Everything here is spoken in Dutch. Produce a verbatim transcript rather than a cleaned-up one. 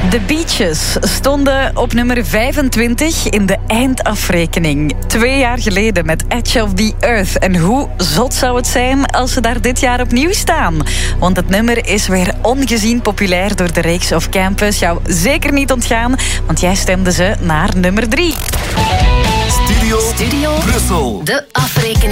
De Beaches stonden op nummer vijfentwintig in de eindafrekening. Twee jaar geleden met Edge of the Earth. En hoe zot zou het zijn als ze daar dit jaar opnieuw staan? Want het nummer is weer ongezien populair door de reeks of Campus. Jou zeker niet ontgaan, want jij stemde ze naar nummer drie. Studio, Studio Brussel. De afrekening.